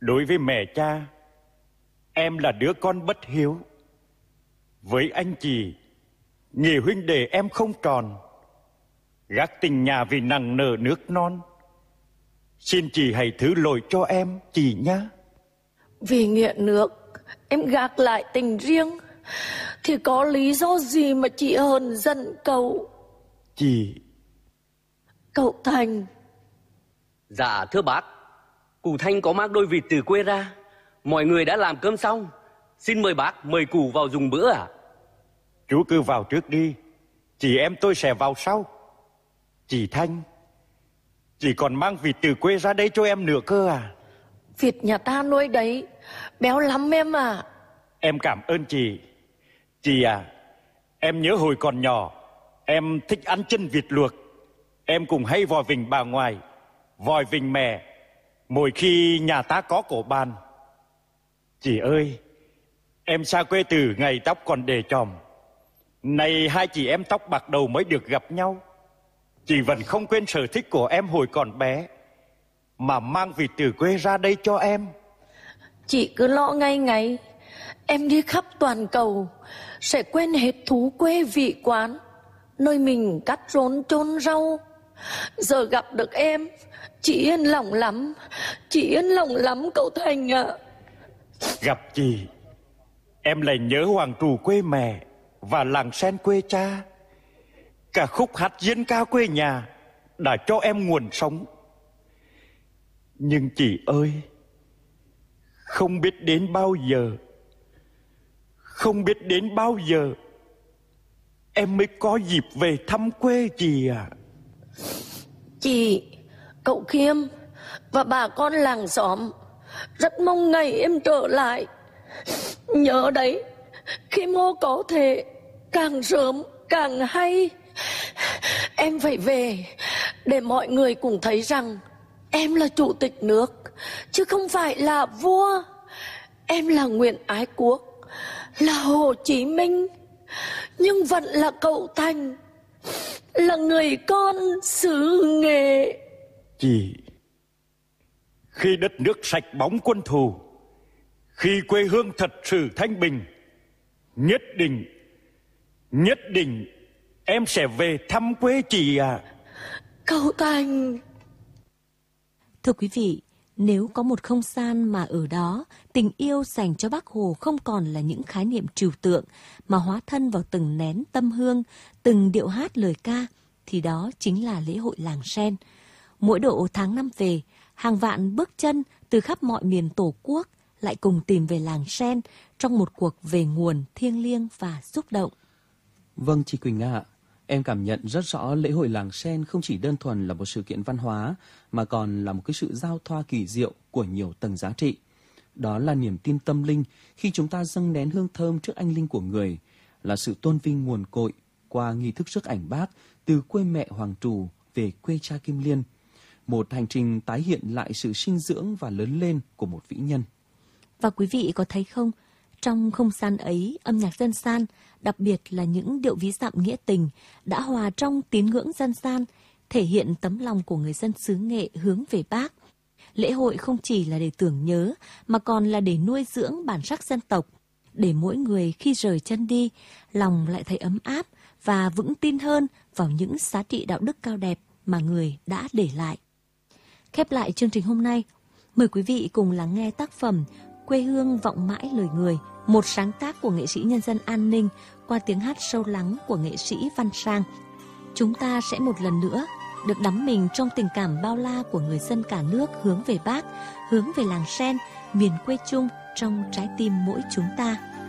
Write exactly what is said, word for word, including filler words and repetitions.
Đối với mẹ cha, em là đứa con bất hiếu. Với anh chị, nghĩa huynh đệ em không tròn. Gác tình nhà vì nặng nợ nước non. Xin chị hãy thứ lỗi cho em, chị nhá. Vì nghiện nước, em gác lại tình riêng, thì có lý do gì mà chị hờn giận cậu? Chị... Cậu Thành. Dạ thưa bác, cụ Thanh có mang đôi vịt từ quê ra. Mọi người đã làm cơm xong. Xin mời bác mời cụ vào dùng bữa ạ. Chú cứ vào trước đi, chị em tôi sẽ vào sau. Chị Thanh, chị còn mang vịt từ quê ra đây cho em nữa cơ à? Vịt nhà ta nuôi đấy, béo lắm em à. Em cảm ơn chị. Chị à, em nhớ hồi còn nhỏ, em thích ăn chân vịt luộc. Em cũng hay vòi vịnh bà ngoại, vòi vịnh mẹ, mỗi khi nhà ta có cổ bàn. Chị ơi, em xa quê từ ngày tóc còn để chòm. Nay hai chị em tóc bạc đầu mới được gặp nhau. Chị vẫn không quên sở thích của em hồi còn bé, mà mang vịt từ quê ra đây cho em. Chị cứ lo ngay ngay, em đi khắp toàn cầu, sẽ quên hết thú quê vị quán, nơi mình cắt rốn chôn rau. Giờ gặp được em, chị yên lòng lắm, chị yên lòng lắm cậu Thành ạ. À. Gặp chị, em lại nhớ Hoàng Trù quê mẹ và làng sen quê cha. Cả khúc hát dân ca quê nhà đã cho em nguồn sống. Nhưng chị ơi, không biết đến bao giờ, không biết đến bao giờ em mới có dịp về thăm quê chị à. Chị, cậu Khiêm và bà con làng xóm rất mong ngày em trở lại. Nhớ đấy, Khiêm hô có thể càng sớm càng hay. Em phải về để mọi người cùng thấy rằng em là chủ tịch nước, chứ không phải là vua. Em là Nguyễn Ái Quốc, là Hồ Chí Minh, nhưng vẫn là cậu Thành, là người con xứ Nghệ. Chị, khi đất nước sạch bóng quân thù, khi quê hương thật sự thanh bình, nhất định, nhất định em sẽ về thăm quê chị à. Cậu Thành. Thưa quý vị, nếu có một không gian mà ở đó tình yêu dành cho Bác Hồ không còn là những khái niệm trừu tượng mà hóa thân vào từng nén tâm hương, từng điệu hát lời ca, thì đó chính là lễ hội làng sen. Mỗi độ tháng năm về, hàng vạn bước chân từ khắp mọi miền Tổ quốc lại cùng tìm về làng sen trong một cuộc về nguồn thiêng liêng và xúc động. Vâng chị Quỳnh ạ, em cảm nhận rất rõ lễ hội làng sen không chỉ đơn thuần là một sự kiện văn hóa, mà còn là một cái sự giao thoa kỳ diệu của nhiều tầng giá trị. Đó là niềm tin tâm linh khi chúng ta dâng nén hương thơm trước anh linh của người, là sự tôn vinh nguồn cội qua nghi thức rước ảnh Bác từ quê mẹ Hoàng Trù về quê cha Kim Liên. Một hành trình tái hiện lại sự sinh dưỡng và lớn lên của một vĩ nhân. Và quý vị có thấy không, trong không gian ấy, âm nhạc dân gian, đặc biệt là những điệu ví dặm nghĩa tình, đã hòa trong tín ngưỡng dân gian, thể hiện tấm lòng của người dân xứ Nghệ hướng về Bác. Lễ hội không chỉ là để tưởng nhớ, mà còn là để nuôi dưỡng bản sắc dân tộc, để mỗi người khi rời chân đi, lòng lại thấy ấm áp và vững tin hơn vào những giá trị đạo đức cao đẹp mà người đã để lại. Khép lại chương trình hôm nay, mời quý vị cùng lắng nghe tác phẩm Quê hương vọng mãi lời người, một sáng tác của nghệ sĩ nhân dân An Ninh qua tiếng hát sâu lắng của nghệ sĩ Văn Sang. Chúng ta sẽ một lần nữa được đắm mình trong tình cảm bao la của người dân cả nước hướng về Bác, hướng về làng sen, miền quê chung trong trái tim mỗi chúng ta.